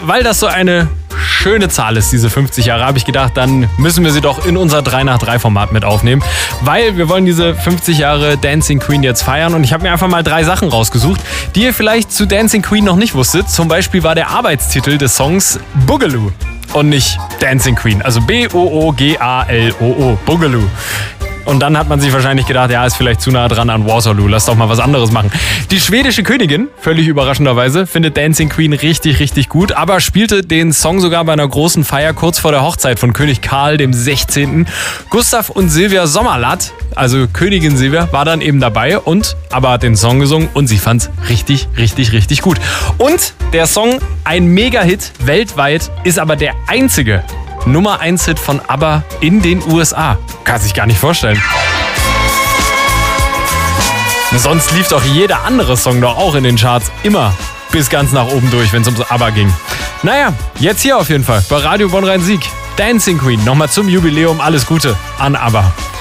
weil das so eine schöne Zahl ist, diese 50 Jahre, habe ich gedacht, dann müssen wir sie doch in unser 3-nach-3-Format mit aufnehmen, weil wir wollen diese 50 Jahre Dancing Queen jetzt feiern und ich habe mir einfach mal 3 Sachen rausgesucht, die ihr vielleicht zu Dancing Queen noch nicht wusstet. Zum Beispiel war der Arbeitstitel des Songs Boogaloo und nicht Dancing Queen, also B-O-O-G-A-L-O-O, Boogaloo. Und dann hat man sich wahrscheinlich gedacht, ja, ist vielleicht zu nah dran an Waterloo, lass doch mal was anderes machen. Die schwedische Königin, völlig überraschenderweise, findet Dancing Queen richtig, richtig gut, aber spielte den Song sogar bei einer großen Feier kurz vor der Hochzeit von König Karl dem 16. Gustav und Silvia Sommerlath, also Königin Silvia, war dann eben dabei aber hat den Song gesungen und sie fand's richtig, richtig, richtig gut. Und der Song, ein Mega-Hit weltweit, ist aber der einzige Nummer 1 Hit von ABBA in den USA. Kann sich gar nicht vorstellen. Sonst lief doch jeder andere Song doch auch in den Charts immer bis ganz nach oben durch, wenn es ums ABBA ging. Naja, jetzt hier auf jeden Fall bei Radio Bonn-Rhein-Sieg. Dancing Queen, nochmal zum Jubiläum. Alles Gute an ABBA.